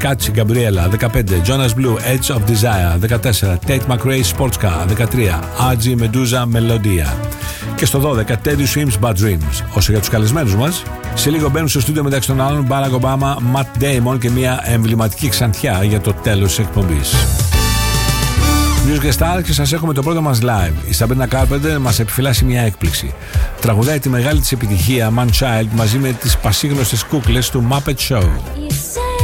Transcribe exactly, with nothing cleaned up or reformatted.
Scotch Gabriella. Δεκαπέντε Jonas Blue Edge of Desire. Δεκατέσσερα Tate McRae Sports Car. Δεκατρία Argy Medusa Melodia. Και στο δώδεκα Teddy Swims Bad Dreams. Όσο για τους καλεσμένους μας, σε λίγο μπαίνουν στο στούντιο μεταξύ των άλλων Barack Obama, Matt Damon και μια εμβληματική ξανθιά για το τέλος της εκπομπής. News Guest Star, και σας έχουμε το πρώτο μας live. Η Sabrina Carpenter μας επιφυλάσσει μια έκπληξη. Τραγουδάει τη μεγάλη της επιτυχία Man Child μαζί με τις πασίγνωστες κούκλες του Muppet Show.